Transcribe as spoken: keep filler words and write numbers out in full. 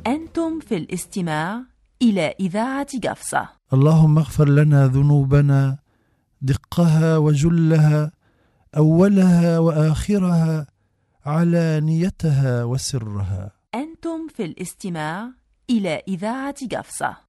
أنتم في الاستماع إلى إذاعة قفصة. اللهم اغفر لنا ذنوبنا دقها وجلها، أولها وآخرها، علانيتها وسرها. أنتم في الاستماع إلى إذاعة قفصة.